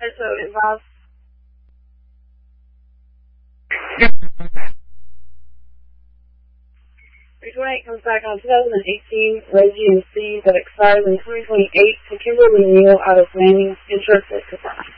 So advise. Report comes back on 2018 Reggie and C that expires in 2028 to Kimberly Neal out of Manning Insurance.